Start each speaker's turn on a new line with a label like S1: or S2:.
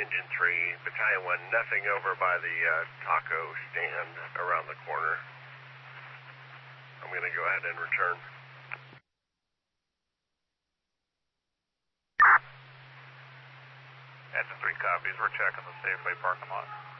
S1: Engine 3, Battalion 1, nothing over by the taco stand around the corner. I'm going to go ahead and return.
S2: Engine 3 copies. We're checking the Safeway parking lot.